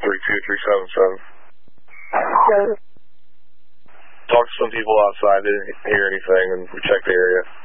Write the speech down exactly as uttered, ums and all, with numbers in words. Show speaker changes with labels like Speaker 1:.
Speaker 1: three two three seven seven.
Speaker 2: Okay.
Speaker 1: Talked to some people outside, didn't hear anything, and we checked the area.